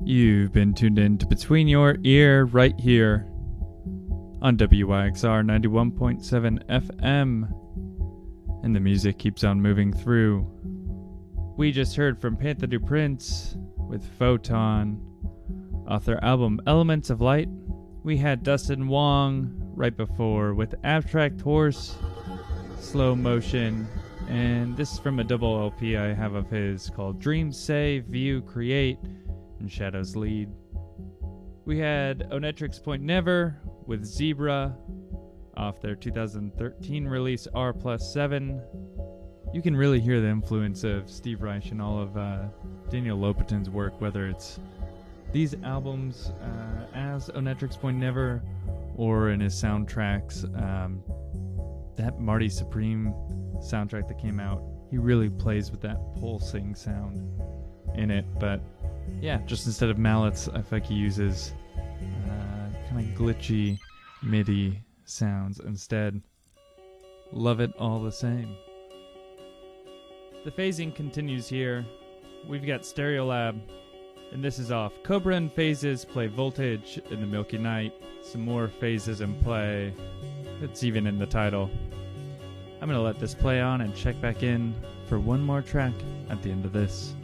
You've been tuned in to Between Your Ear right here on WYXR 91.7 FM. And the music keeps on moving through. We just heard from Panther du Prince with Photon off their album Elements of Light. We had Dustin Wong right before with Abstract Horse, Slow Motion, and this is from a double LP I have of his called Dream Say, View, Create, and Shadows Lead. We had Onetrix Point Never with Zebra off their 2013 release R+7. You can really hear the influence of Steve Reich and all of Daniel Lopatin's work, whether it's these albums as Onetrix Point Never or in his soundtracks. That Marty Supreme soundtrack that came out, he really plays with that pulsing sound in it. But yeah, just instead of mallets, I feel like he uses kind of glitchy MIDI sounds instead. Love it all the same. The phasing continues here. We've got Stereolab, and this is off Cobra and Phases Play Voltage in the Milky Night. Some more phases in play. It's even in the title. I'm going to let this play on and check back in for one more track at the end of this.